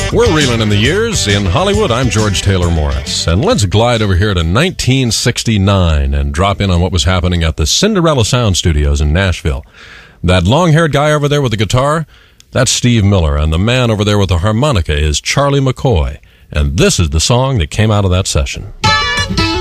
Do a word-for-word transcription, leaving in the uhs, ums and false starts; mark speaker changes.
Speaker 1: We're reeling in the years. In Hollywood, I'm George Taylor Morris. And let's glide over here to nineteen sixty-nine and drop in on what was happening at the Cinderella Sound Studios in Nashville. That long-haired guy over there with the guitar, that's Steve Miller. And the man over there with the harmonica is Charlie McCoy. And this is the song that came out of that session.